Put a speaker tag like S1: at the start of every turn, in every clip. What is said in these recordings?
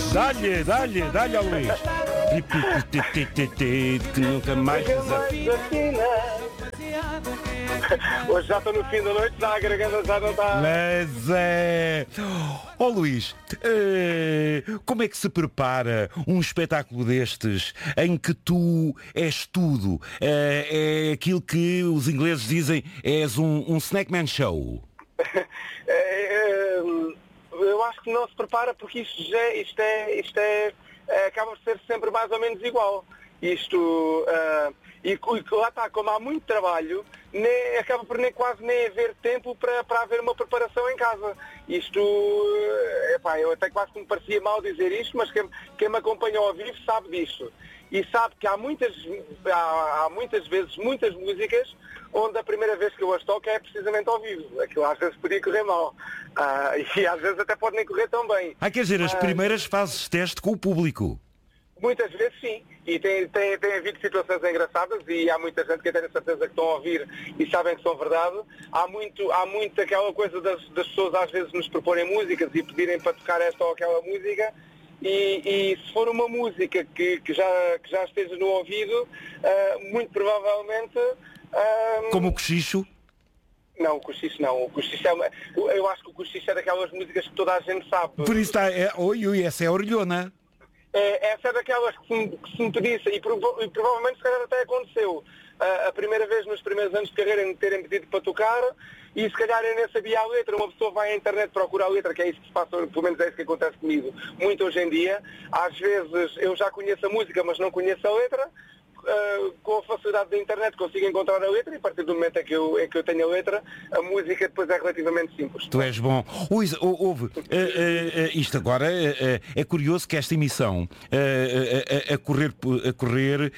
S1: Dá-lhe ao Luís. Que nunca mais
S2: Hoje já estou no fim da noite, já a garganta já não está.
S1: Mas é. Ó Luís, como é que se prepara um espetáculo destes em que tu és tudo? É aquilo que os ingleses dizem, és um snackman show.
S2: Eu acho que não se prepara porque isto acaba por ser sempre mais ou menos igual. Isto, e lá está, como há muito trabalho, acaba por quase nem haver tempo para haver uma preparação em casa. Isto, eu até quase que me parecia mal dizer isto, mas quem me acompanha ao vivo sabe disto. E sabe que há muitas vezes, muitas músicas, onde a primeira vez que eu as toco é precisamente ao vivo. Aquilo às vezes podia correr mal. E às vezes até pode nem correr tão bem.
S1: Quer dizer, as primeiras fazes teste com o público.
S2: Muitas vezes sim, e tem havido situações engraçadas e há muita gente que tem a certeza que estão a ouvir e sabem que são verdade. Há muito aquela coisa das pessoas às vezes nos proporem músicas e pedirem para tocar esta ou aquela música e se for uma música que já esteja no ouvido, muito provavelmente...
S1: Como o cochicho?
S2: Não, o cochicho não. O cochicho eu acho que o cochicho é daquelas músicas que toda a gente sabe.
S1: Por isso está... essa é a orelhona.
S2: Essa é daquelas que se me pedisse, e provavelmente se calhar até aconteceu, a primeira vez nos primeiros anos de carreira me terem pedido para tocar, e se calhar eu nem sabia a letra, uma pessoa vai à internet procurar a letra, que é isso que se passa, pelo menos é isso que acontece comigo muito hoje em dia. Às vezes eu já conheço a música, mas não conheço a letra. Com a facilidade da internet consigo encontrar a letra e a partir do momento em que eu tenho a letra, a música depois é relativamente simples.
S1: Tu és bom. Ouve, isto agora é curioso que esta emissão a correr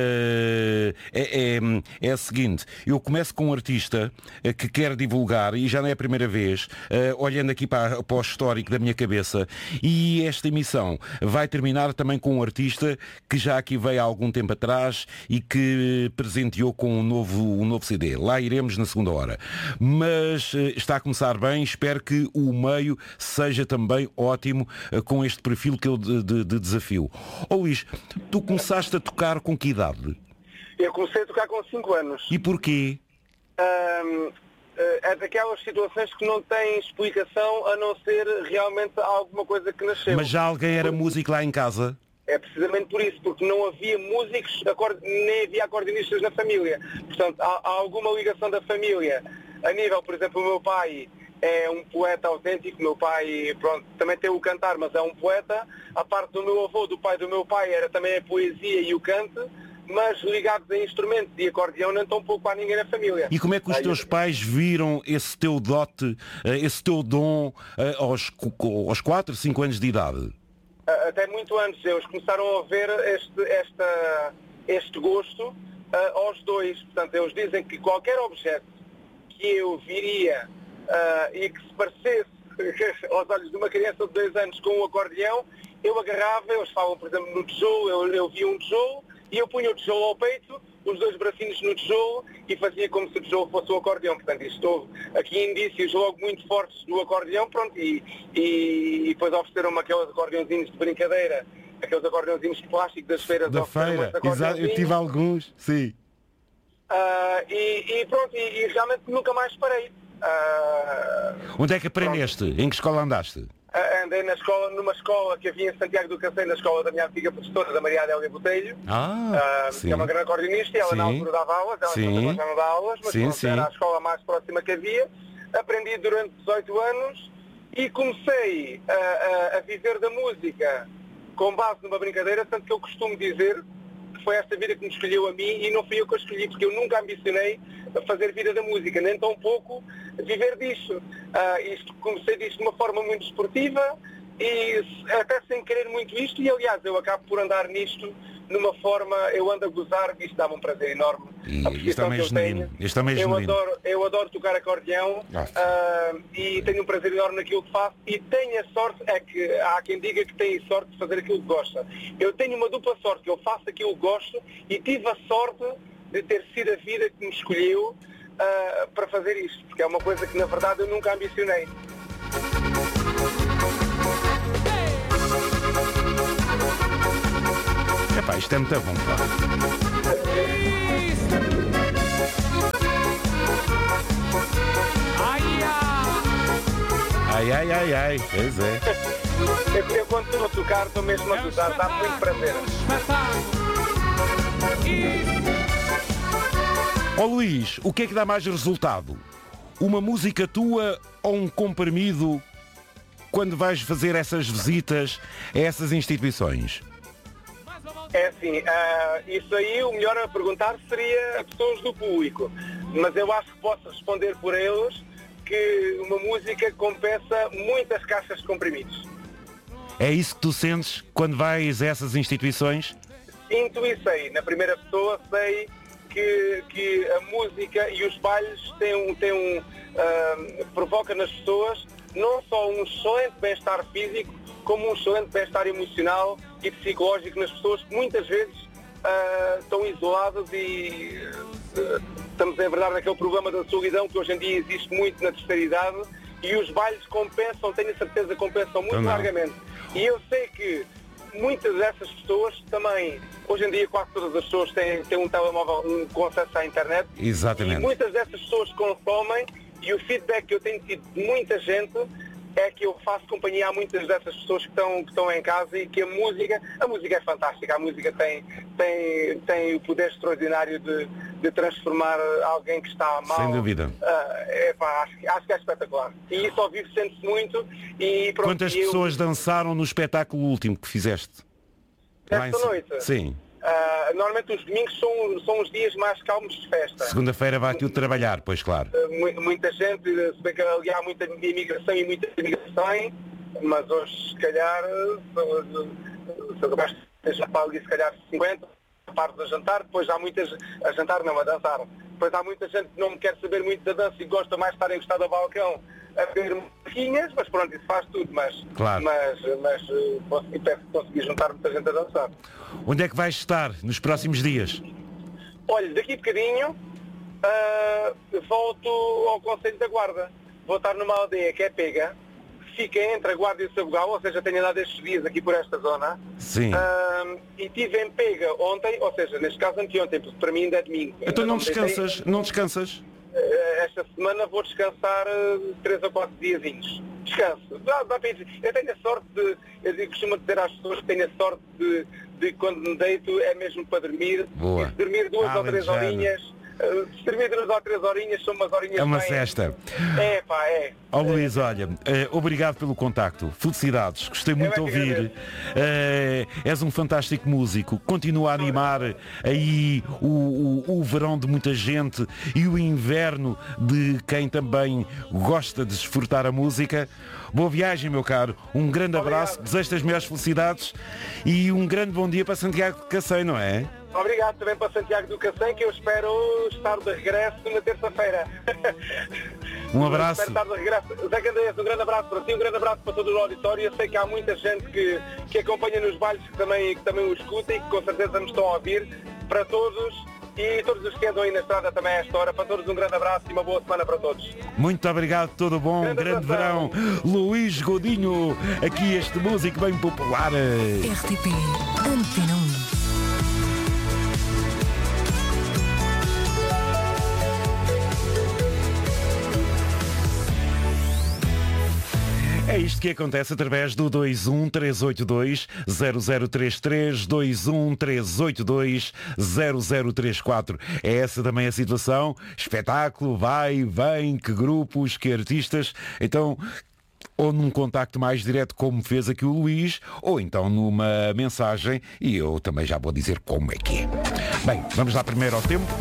S1: é a seguinte. Eu começo com um artista que quer divulgar, e já não é a primeira vez, olhando aqui para o histórico da minha cabeça, e esta emissão vai terminar também com um artista que já aqui veio há algum tempo atrás e que presenteou com um novo CD. Lá iremos na segunda hora. Mas está a começar bem, espero que o meio seja também ótimo com este perfil que eu de desafio. Luís, tu começaste a tocar com que idade?
S2: Eu comecei a tocar com 5 anos.
S1: E porquê?
S2: É daquelas situações que não têm explicação a não ser realmente alguma coisa que nasceu.
S1: Mas já alguém era músico lá em casa?
S2: É precisamente por isso, porque não havia músicos, nem havia acordeonistas na família. Portanto, há alguma ligação da família. A nível, por exemplo, o meu pai é um poeta autêntico, meu pai, pronto, também tem o cantar, mas é um poeta. A parte do meu avô, do pai do meu pai, era também a poesia e o canto, mas ligados a instrumentos e acordeão não tão pouco a ninguém na família.
S1: E como é que os teus pais viram esse teu dote, esse teu dom aos 4, 5 anos de idade?
S2: Até muito antes, eles começaram a ver este gosto aos 2. Portanto, eles dizem que qualquer objeto que eu viria e que se parecesse aos olhos de uma criança de 2 anos com um acordeão, eu agarrava, eles falam, por exemplo, no tijolo, eu via um tijolo e eu punha o tijolo ao peito, os 2 bracinhos no tijolo e fazia como se o tijolo fosse o acordeão. Portanto, isto houve aqui indícios logo muito fortes do acordeão, pronto, e depois ofereceram-me aqueles acordeãozinhos de brincadeira, aqueles acordeãozinhos de plástico das feiras.
S1: Da feira, exato, eu tive alguns, sim.
S2: E pronto, e realmente nunca mais parei.
S1: Onde é que aprendeste? Pronto. Em que escola andaste?
S2: Andei numa escola que havia em Santiago do Cacém, na escola da minha antiga professora, da Maria Adélia Botelho, que é uma grande acordeonista, e ela na altura dava aulas, ela já não dá aulas, mas pronto, era a escola mais próxima que havia. Aprendi durante 18 anos e comecei a viver da música com base numa brincadeira, tanto que eu costumo dizer que foi esta vida que me escolheu a mim e não fui eu que a escolhi, porque eu nunca ambicionei fazer vida da música, nem tão pouco viver disto. Comecei disto de uma forma muito esportiva e até sem querer muito isto, e aliás eu acabo por andar nisto numa forma, eu ando a gozar, isto dá-me um prazer enorme.
S1: Isto também é genuíno.
S2: Eu adoro tocar acordeão e tenho um prazer enorme naquilo que faço, e tenho a sorte, é que há quem diga que tem sorte de fazer aquilo que gosta. Eu tenho uma dupla sorte, que eu faço aquilo que gosto e tive a sorte de ter sido a vida que me escolheu para fazer isto, porque é uma coisa que na verdade eu nunca ambicionei.
S1: isto é muito bom, pá. Ai, pois é.
S2: Eu quando estou a tocar, estou mesmo a gozar, dá muito prazer.
S1: Ó Luís, o que é que dá mais resultado? Uma música tua ou um comprimido quando vais fazer essas visitas a essas instituições?
S2: É assim, isso aí o melhor a perguntar seria a pessoas do público, mas eu acho que posso responder por eles que uma música compensa muitas caixas de comprimidos.
S1: É isso que tu sentes quando vais a essas instituições?
S2: Sinto e sei. Na primeira pessoa sei que a música e os bailes provoca nas pessoas não só um excelente bem-estar físico, como um excelente bem-estar emocional e psicológico nas pessoas que muitas vezes estão isoladas e estamos, é verdade, naquele problema da solidão que hoje em dia existe muito na terceira idade, e os bailes compensam, tenho a certeza, compensam muito largamente. E eu sei que muitas dessas pessoas também, hoje em dia quase todas as pessoas têm um telemóvel com acesso à internet.
S1: Exatamente.
S2: E muitas dessas pessoas consomem, e o feedback que eu tenho tido de muita gente é que eu faço companhia a muitas dessas pessoas que estão em casa, e que a música é fantástica. A música tem o poder extraordinário de transformar alguém que está mal.
S1: Sem dúvida.
S2: Acho que é espetacular. E isso ao vivo sente-se muito. E pronto,
S1: quantas pessoas dançaram no espetáculo último que fizeste?
S2: Esta noite?
S1: Sim.
S2: Normalmente os domingos são os dias mais calmos de festa.
S1: Segunda-feira vai aquilo trabalhar, pois claro.
S2: Muita gente, se bem que ali há muita imigração e muita imigração, mas hoje se calhar se calhar 50 parte a jantar, depois há muitas a jantar não, a dançar. Depois há muita gente que não quer saber muito da dança e gosta mais de estar encostado ao balcão a ver musiquinhas, mas pronto, isso faz tudo, mas consegui juntar muita gente a dançar.
S1: Onde é que vais estar nos próximos dias?
S2: Olha, daqui a bocadinho volto ao Conselho da Guarda. Vou estar numa aldeia que é Pega, que fica entre a Guarda e o Sabugal, ou seja, tenho andado estes dias aqui por esta zona.
S1: Sim.
S2: E estive em Pega ontem, ou seja, neste caso anteontem, porque para mim ainda é domingo.
S1: Então não descansas? Não descansas?
S2: Esta semana vou descansar 3 ou 4 diazinhos. Descanso. Dá para ir. Eu tenho a sorte eu costumo dizer às pessoas que tenho a sorte de quando me deito é mesmo para dormir.
S1: Boa.
S2: E se dormir 2 ou 3 horinhas, se dormir 2 ou 3 horinhas são umas horinhas.
S1: É uma cesta.
S2: É.
S1: Ó Luís, olha, obrigado pelo contacto. Felicidades, gostei muito de ouvir. És um fantástico músico. Continua a animar aí o verão de muita gente e o inverno de quem também gosta de desfrutar a música. Boa viagem, meu caro. Um grande abraço, desejo-te as melhores felicidades e um grande bom dia para Santiago de Cacém, não é?
S2: Obrigado também para Santiago do Cacém, que eu espero estar de regresso na terça-feira.
S1: Um abraço.
S2: Espero estar de regresso. Zé Candeias, um grande abraço para ti, um grande abraço para todo o auditório. Eu sei que há muita gente que acompanha nos bailes que também o escuta e que com certeza nos estão a ouvir. Para todos e todos os que andam aí na estrada também a esta hora, para todos um grande abraço e uma boa semana para todos.
S1: Muito obrigado, tudo bom, grande verão. Luís Godinho, aqui este músico bem popular.
S3: RTP Antena 1.
S1: É isto que acontece através do 21382-0033, 21382-0034. É essa também a situação. Espetáculo, vai, vem, que grupos, que artistas. Então, ou num contacto mais direto como fez aqui o Luís, ou então numa mensagem, e eu também já vou dizer como é que é. Bem, vamos lá primeiro ao tempo.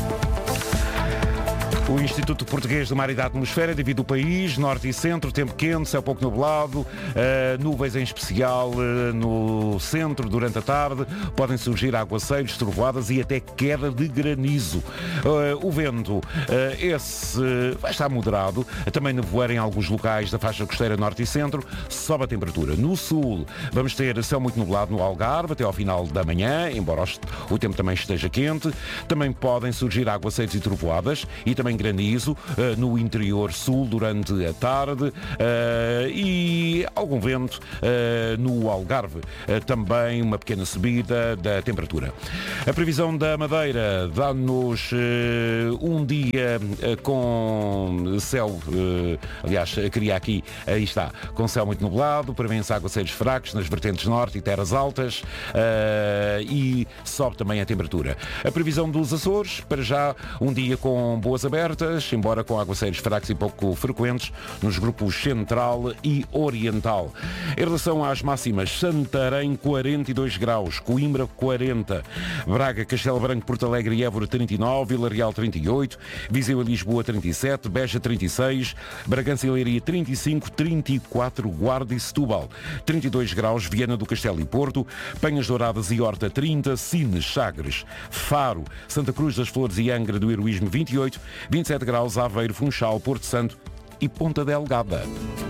S1: O Instituto Português do Mar e da Atmosfera divide o país, norte e centro, tempo quente, céu pouco nublado, nuvens em especial no centro durante a tarde, podem surgir aguaceiros, trovoadas e até queda de granizo. O vento, esse vai estar moderado, também nevoeiro em alguns locais da faixa costeira norte e centro, sobe a temperatura. No sul, vamos ter céu muito nublado no Algarve até ao final da manhã, embora o tempo também esteja quente, também podem surgir aguaceiros e trovoadas e também também granizo no interior sul durante a tarde e algum vento no Algarve. Também uma pequena subida da temperatura. A previsão da Madeira dá-nos um dia com céu, aliás, queria aqui, aí está, com céu muito nublado, prevêem-se aguaceiros fracos nas vertentes norte e terras altas e sobe também a temperatura. A previsão dos Açores, para já um dia com boas abertas, embora com aguaceiros fracos e pouco frequentes nos grupos central e oriental. Em relação às máximas, Santarém 42 graus, Coimbra 40, Braga, Castelo Branco, Porto Alegre e Évora 39, Vila Real 38, Viseu e Lisboa 37, Beja 36, Bragança e Leiria 35, 34 Guarda e Setúbal, 32 graus, Viana do Castelo e Porto, Penhas Douradas e Horta 30, Sines, Sagres, Faro, Santa Cruz das Flores e Angra do Heroísmo 28, 27 graus, Aveiro, Funchal, Porto Santo e Ponta Delgada.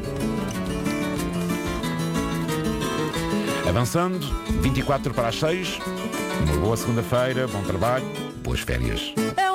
S1: Avançando, 24 para as 6, uma boa segunda-feira, bom trabalho, boas férias.